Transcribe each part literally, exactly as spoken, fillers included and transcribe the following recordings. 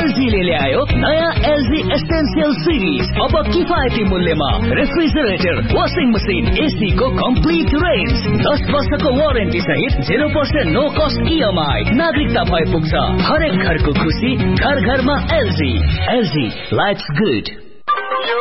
एलजीले ल्यायो नयाँ LG essential series. अब किफायती मूल्यमा रेफ्रिजरेटर, वाशिङ मसिन, एसी को कम्प्लिट रेन्ज, दस वर्षको वारेन्टी सहित zero percent no cost EMI. नागरिकता भए पुग्छ हरेक घरको खुशी, घर घरमा एलजी। LG lights good. यो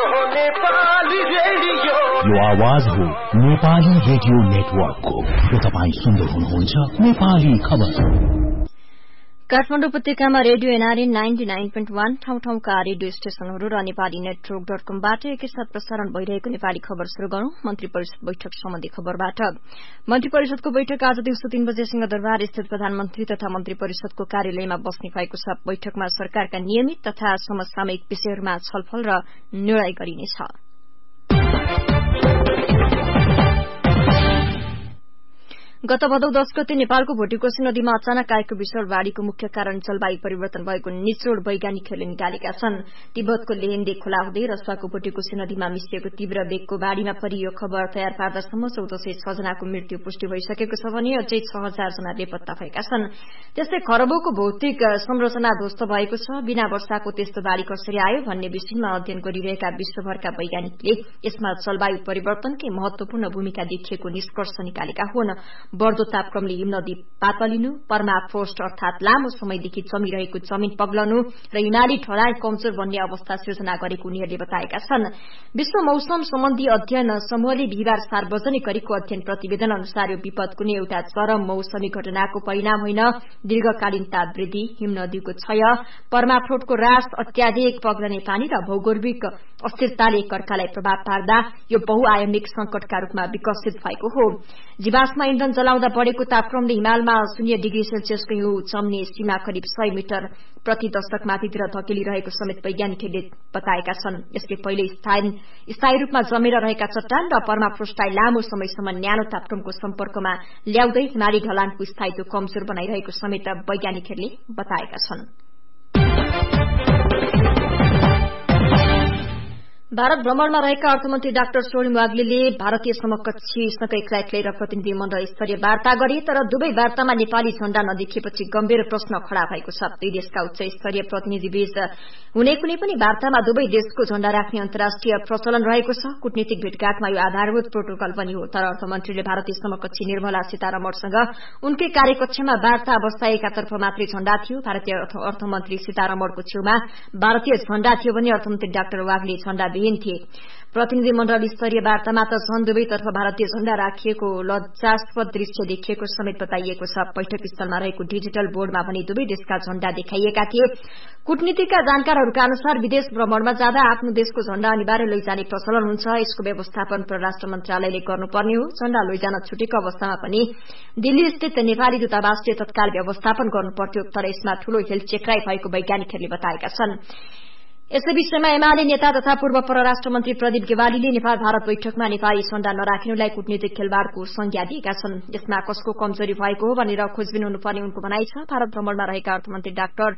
आवाज हो नेपाली रेडियो नेटवर्कको। यो तपाईँ सुन्दै हुनुहुन्छ नेपाली खबर। काठमाडौँ उपत्यकामा radio NRA ninety nine point one ठाउँ ठाउँका रेडियो स्टेशनहरू र नेपाली नेटवर्क डट कमबाट एकैसाथ प्रसारण भइरहेको नेपाली खबर शुरू गरौं। मन्त्री परिषद बैठक सम्बन्धी खबरबाट। मन्त्री परिषदको बैठक आज दिउँसो तीन बजे सिंहदरबार स्थित प्रधानमन्त्री तथा मन्त्री परिषदको कार्यालयमा बस्ने भएको छ। बैठकमा सरकारका नियमित तथा समसामयिक विषयहरूमा छलफल र निर्णय गरिनेछ। गत भदौ दस गते नेपालको भोटेकोशी नदीमा अचानक आएको भीषण बाढ़ीको मुख्य कारण जलवायु परिवर्तन भएको निचोड वैज्ञानिकहरूले निकालेका छन्। तिब्बतको लेहेन्दे खोला हुँदै रसुवाको भोटेकोशी नदीमा मिसिएको तीव्र वेगको बाढ़ीमा परि यो खबर तयार पार्दासम्म चौध सय छ जनाको मृत्यु पुष्टि भइसकेको छ भने अझै छ हजार जना बेपत्ता भएका छन्। त्यस्तै खरबोको भौतिक संरचना ध्वस्त भएको छ। बिना वर्षाको त्यस्तो बाढ़ी कसरी आयो भन्ने विषयमा अध्ययन गरिरहेका विश्वभरका वैज्ञानिकले यसमा जलवायु परिवर्तनकै महत्वपूर्ण भूमिका देखिएको निष्कर्ष निकालेका हुन्। बढ़दो तापक्रमले हिमनदी पातलिनु, पर्माफ्रोस्ट अर्थात लामो समयदेखि जमिरहेको जमिन पग्लनु र हिमाली ढलान कमजोर बन्ने अवस्था सृजना गरेको उनीहरूले बताएका छन्। विश्व मौसम सम्बन्धी अध्ययन समूहले बिहिबार सार्वजनिक गरेको अध्ययन प्रतिवेदन अनुसार यो विपद कुनै एउटा चरम मौसमी घटनाको परिणाम होइन, दीर्घकालीन ताप वृद्धि, हिमनदीको क्षय, पर्माफ्रोस्टको ह्रास, अत्याधिक पग्लने पानी र भौगोलिक अस्थिरताले एकअर्कालाई प्रभाव पार्दा यो बहुआयामिक संकटका रूपमा विकसित भएको हो। जीवाश्म इन्धन जलाउँदा बढ़ेको तापक्रमले हिमालमा शून्य डिग्री सेल्सियसको हिउँ जम्ने सीमा करिब सय मिटर प्रति दशक माथितिर धकेलिरहेको समेत वैज्ञानिकहरूले बताएका छन्। यसले पहिले स्थायी रूपमा जमेर रहेका चट्टान र पर्माफ्रोस्टलाई लामो समयसम्म न्यानो तापक्रमको सम्पर्कमा ल्याउँदै हिमाली ढलानको स्थायित्व कमजोर बनाइरहेको समेत वैज्ञानिकहरूले बताएका छन्। भारत भ्रमणमा रहेका अर्थमन्त्री डाक्टर सोनिम वाग्लेले भारतीय समकक्षीसँग एक्ला एक्लै र प्रतिनिधि मण्डल स्तरीय वार्ता गरे, तर दुवै वार्तामा नेपाली झण्डा नदेखिएपछि गम्भीर प्रश्न खड़ा भएको छ। दुई देशका उच्च स्तरीय प्रतिनिधिबीच हुने कुनै पनि वार्तामा दुवै देशको झण्डा राख्ने अन्तर्राष्ट्रिय प्रचलन रहेको छ। कूटनीतिक भेटघाटमा यो आधारभूत प्रोटोकल पनि हो, तर अर्थमन्त्रीले भारतीय समकक्षी निर्मला सीतारमणसँग उनकै कार्यकक्षमा वार्ता बसाएकातर्फ मात्रै झण्डा थियो। भारतीय अर्थमन्त्री सीतारमणको छेउमा भारतीय झण्डा थियो भने अर्थमन्त्री डाक्टर वाग्ले झण्डा थिए। प्रतिनिधि मण्डल स्तरीय वार्तामा त झन दुवैतर्फ भारतीय झण्डा राखिएको लज्जास्पद दृश्य देखिएको समेत बताइएको छ। बैठक स्थलमा रहेको डिजिटल बोर्डमा भने दुवै देशका झण्डा देखाइएका थिए। कूटनीतिका जानकारहरूका अनुसार विदेश भ्रमणमा जाँदा आफ्नो देशको झण्डा अनिवार्य लैजाने प्रचलन हुन्छ। यसको व्यवस्थापन परराष्ट्र मन्त्रालयले गर्नुपर्ने हो। झण्डा लैजान छुटेको अवस्थामा पनि दिल्ली स्थित नेपाली दूतावासले तत्काल व्यवस्थापन गर्नुपर्थ्यो, तर यसमा ठूलो हेलचेक्राइ भएको वैज्ञानिकहरूले बताएका छन्। यसै विषयमा एमाले नेता तथा पूर्व परराष्ट्र मन्त्री प्रदीप गेवालीले नेपाल भारत बैठकमा नेपाली झण्डा नराख्नुलाई कूटनीतिक खेलवाड़को संज्ञा दिएका छन्। यसमा कसको कमजोरी भएको हो भनेर खोजबिन हुनुपर्ने उनको भनाइ छ। भारत भ्रमणमा रहेका अर्थमन्त्री डाक्टर